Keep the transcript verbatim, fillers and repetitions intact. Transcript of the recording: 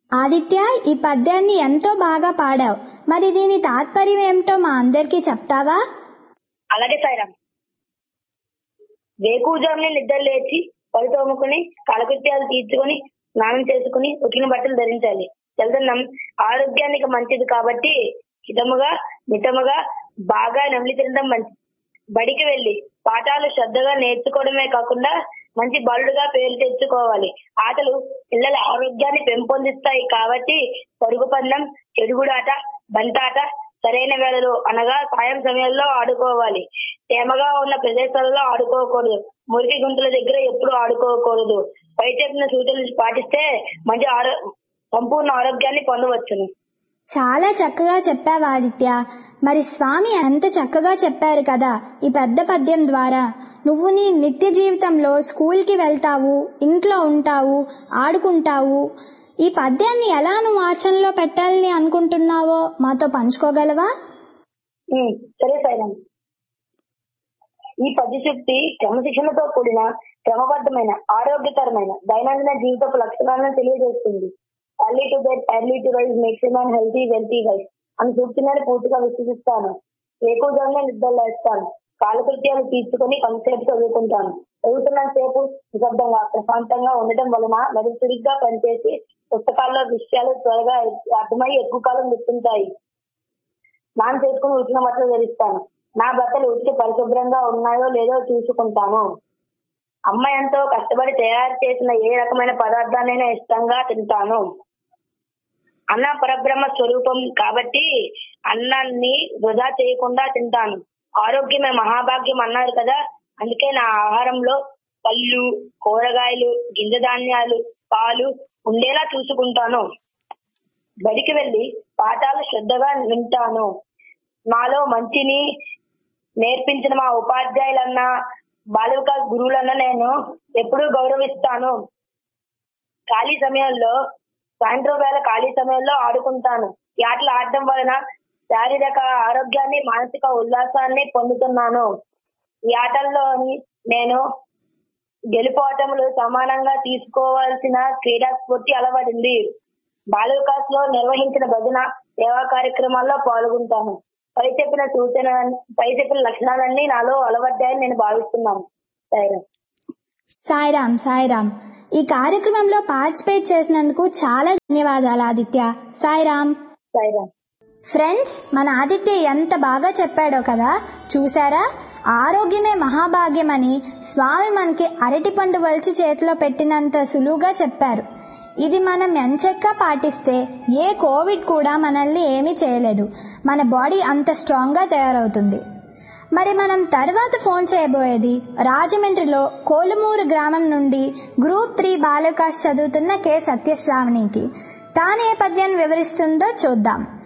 ఆదిత్య, ఈ పద్యాన్ని ఎంతో బాగా పాడావు. మరి దీని తాత్పర్యం ఏమిటో మా అందరికీ చెప్తావా? అలాగే సాయిరామ్. వేకువజామునే నిద్ర లేచి పళ్ళు తోముకుని కాలకృత్యాలు తీర్చుకుని స్నానం చేసుకుని ఉతికిన బట్టలు ధరించాలి. చల్లదనం ఆరోగ్యానికి మంచిది కాబట్టి హితముగా మితముగా బాగా నమిలి తినడం మంచిది. బడికి వెళ్లి పాఠాలు శ్రద్ధగా నేర్చుకోవడమే కాకుండా మంచి బాలుడుగా పేరు తెచ్చుకోవాలి. ఆటలు పిల్లల ఆరోగ్యాన్ని పెంపొందిస్తాయి కాబట్టి పరుగు పందెం, చెడుగుడాట, బంతాట సరైన వేళలో అనగా సాయం సమయంలో ఆడుకోవాలి. తేమగా ఉన్న ప్రదేశాలలో ఆడుకోకూడదు. మురికి గుంటల దగ్గర ఎప్పుడు ఆడుకోకూడదు. పై చెప్పిన సూచనలు పాటిస్తే మంచి ఆరో సంపూర్ణ ఆరోగ్యాన్ని పొందవచ్చును. చాలా చక్కగా చెప్పావు ఆదిత్య. మరి స్వామి ఎంత చక్కగా చెప్పారు కదా ఈ పెద్ద పద్యం ద్వారా. నువ్వు నీ నిత్య జీవితంలో స్కూల్కి వెళ్తావు, ఇంట్లో ఉంటావు, ఆడుకుంటావు. ఈ పద్యాన్ని ఎలా నువ్వు ఆచరణలో పెట్టాలని అనుకుంటున్నావో మాతో పంచుకోగలవా? సరే సాయిరామ్. ఈ పద్యశక్తి క్రమశిక్షణతో కూడిన క్రమబద్ధమైన ఆరోగ్యకరమైన దైనందిన జీవితపు లక్షణాలను తెలియజేస్తుంది. Early to bed early to rise makes a man healthy wealthy wise అని సూచనని పూర్తిగా విశ్వసిస్తాను. ఎక్కువగానే నిద్ర లేస్తాను. కాలకృత్యాలు తీర్చుకుని కొంతసేపు చదువుకుంటాను. చదువుతున్న సేపు నిశ్శబ్దంగా ప్రశాంతంగా ఉండటం వలన మెదడు చురుగ్గా పనిచేసి పుస్తకాల్లో విషయాలు త్వరగా అర్థమై ఎక్కువ కాలం గుర్తుంటాయి. స్నానం చేసుకుని ఉతికిన బట్టలు ధరిస్తాను. నా బట్టలు ఉతికి పరిశుభ్రంగా ఉన్నాయో లేదో చూసుకుంటాను. అమ్మ ఎంతో కష్టపడి తయారు చేసిన ఏ రకమైన పదార్థాలైనా ఇష్టంగా తింటాను. అన్న పరబ్రహ్మ స్వరూపం కాబట్టి అన్నాన్ని వృధా చేయకుండా తింటాను. ఆరోగ్యమే మహాభాగ్యం అన్నారు కదా, అందుకే నా ఆహారంలో పళ్ళు, కూరగాయలు, గింజ ధాన్యాలు, పాలు ఉండేలా చూసుకుంటాను. బడికి వెళ్లి పాఠాలు శ్రద్ధగా వింటాను. నాలో మంచిని నేర్పించిన మా ఉపాధ్యాయులన్నా బాలిక గురువులన్నా నేను ఎప్పుడూ గౌరవిస్తాను. ఖాళీ సమయంలో సాయంత్రం వేళ ఖాళీ సమయంలో ఆడుకుంటాను. ఈ ఆటలు ఆడటం వలన శారీరక ఆరోగ్యాన్ని, మానసిక ఉల్లాసాన్ని పొందుతున్నాను. ఈ ఆటల్లోని నేను గెలుపోటములు సమానంగా తీసుకోవాల్సిన క్రీడా స్ఫూర్తి అలవడింది. బాలికాస్ లో నిర్వహించిన భజన సేవా కార్యక్రమాల్లో పాల్గొంటాను. పై చెప్పిన సూచన పై చెప్పిన లక్షణాలన్నీ నాలో అలవడ్డాయని నేను భావిస్తున్నాను. సాయిరామ్. సాయిరామ్ సాయిరామ్ ఈ కార్యక్రమంలో పార్టిసిపేట్ చేసినందుకు చాలా ధన్యవాదాలు ఆదిత్య. సాయిరామ్. సాయిరామ్. ఫ్రెండ్స్, మన ఆదిత్య ఎంత బాగా చెప్పాడో కదా. చూసారా, ఆరోగ్యమే మహాభాగ్యమని స్వామి మనకి అరటిపండు వలిచి చేతిలో పెట్టినంత సులువుగా చెప్పారు. ఇది మనం ఎంచక్కా పాటిస్తే ఏ కోవిడ్ కూడా మనల్ని ఏమీ చేయలేదు. మన బాడీ అంత స్ట్రాంగ్గా తయారవుతుంది. మరి మనం తర్వాత ఫోన్ చేయబోయేది రాజమండ్రిలో కోలుమూరు గ్రామం నుండి గ్రూప్ త్రీ బాలికాస్ చదువుతున్న కె సత్యశ్రావణికి. తానే పద్యాన్ని వివరిస్తుందో చూద్దాం.